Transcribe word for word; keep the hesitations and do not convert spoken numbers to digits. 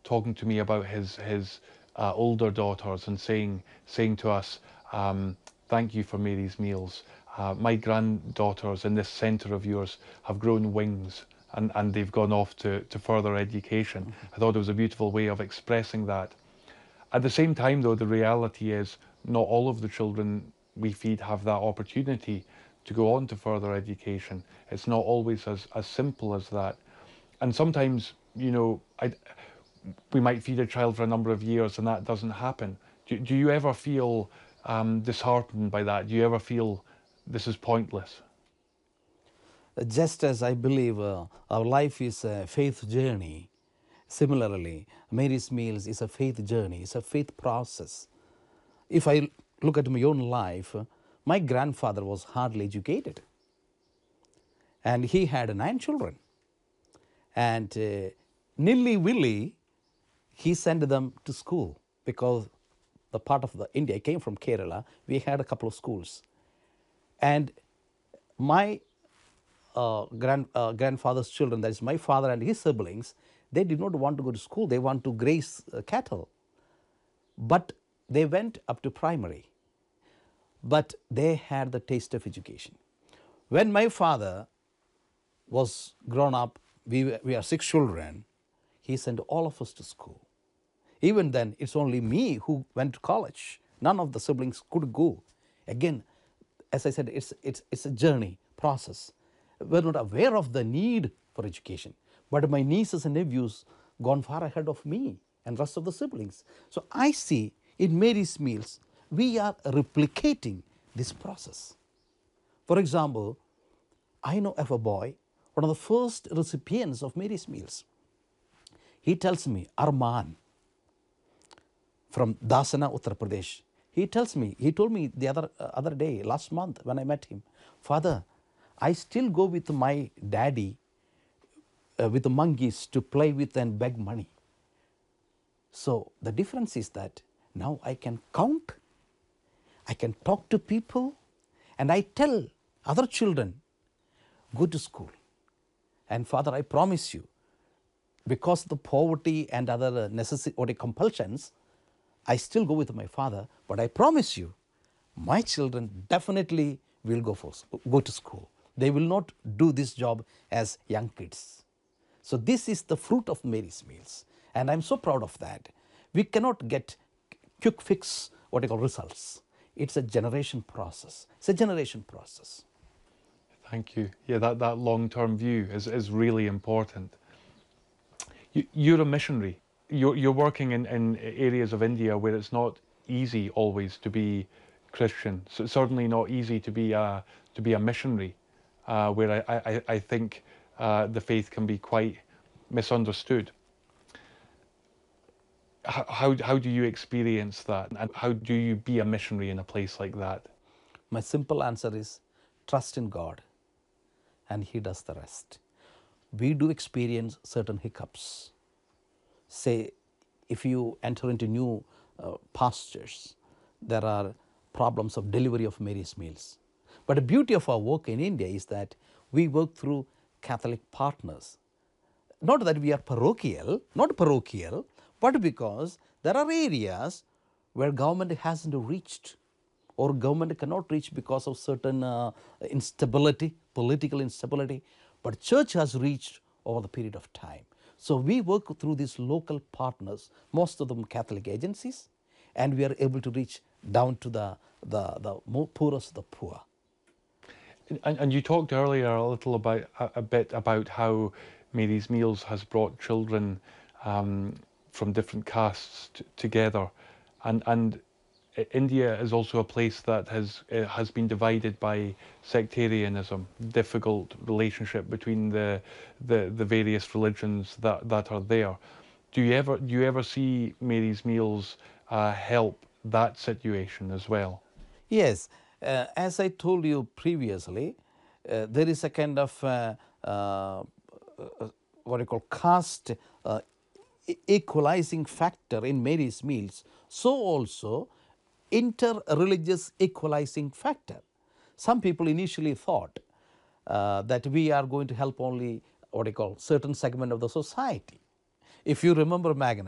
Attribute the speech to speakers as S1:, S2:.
S1: talking to me about his his uh, older daughters and saying saying to us, um, "Thank you for Mary's Meals. Uh, my granddaughters in this centre of yours have grown wings." And, and they've gone off to, to further education.
S2: Mm-hmm.
S1: I thought it was a beautiful way of expressing that. At the same time, though, the reality is not all of the children we feed have that opportunity to go on to further education. It's not always as, as simple as that. And sometimes, you know, I, we might feed a child for a number of years and that doesn't happen. Do, do you ever feel um, disheartened by that? Do you ever feel this is pointless?
S2: Just as I believe uh, our life is a faith journey, similarly, Mary's Meals is a faith journey, it's a faith process. If I look at my own life, uh, my grandfather was hardly educated. And he had nine children. And uh, nilly-willy, he sent them to school because the part of the India, I came from Kerala, we had a couple of schools. And my uh, grand, uh, grandfather's children, that is my father and his siblings, they did not want to go to school. They want to graze uh, cattle. But they went up to primary. But they had the taste of education. When my father was grown up, we, we are six children, he sent all of us to school. Even then, it's only me who went to college. None of the siblings could go. Again, as I said, it's, it's, it's a journey, process. We're not aware of the need for education. But my nieces and nephews gone far ahead of me and rest of the siblings. So I see in Mary's Meals, we are replicating this process. For example, I know of a boy, one of the first recipients of Mary's Meals. He tells me, Arman, from Dasana, Uttar Pradesh. He tells me, he told me the other, uh, other day, last month when I met him, Father, I still go with my daddy, uh, with the monkeys to play with and beg money. So the difference is that now I can count, I can talk to people, and I tell other children, go to school. And Father, I promise you, because of the poverty and other necessity or compulsions, I still go with my father, but I promise you, my children definitely will go, for, go to school. They will not do this job as young kids. So this is the fruit of Mary's Meals. And I'm so proud of that. We cannot get quick fix, what I call results. It's a generation process. It's a generation process.
S1: Thank you. Yeah, that, that long-term view is, is really important. You, you're a missionary. You're, you're working in, in areas of India where it's not easy always to be Christian. So it's certainly not easy to be a, to be a missionary, uh, where I, I, I think uh, the faith can be quite misunderstood. How, how, how do you experience that? And how do you be a missionary in a place like that?
S2: My simple answer is trust in God, and He does the rest. We do experience certain hiccups. Say, if you enter into new uh, pastures, there are problems of delivery of Mary's Meals. But the beauty of our work in India is that we work through Catholic partners. Not that we are parochial, not parochial, but because there are areas where government hasn't reached, or government cannot reach because of certain uh, instability, political instability, but church has reached over the period of time. So we work through these local partners, most of them Catholic agencies, and we are able to reach down to the, the, the more poorest of the poor.
S1: And, and you talked earlier a little about, a, a bit about how Mary's Meals has brought children um, from different castes together. And, and India is also a place that has uh, has been divided by sectarianism, difficult relationship between the the, the various religions that, that are there. Do you ever do you ever see Mary's Meals uh, help that situation as well?
S2: Yes, uh, as I told you previously, uh, there is a kind of uh, uh, what you call caste uh, equalizing factor in Mary's Meals. So also inter-religious equalizing factor. Some people initially thought uh, that we are going to help only what you call certain segment of the society. If you remember Magna,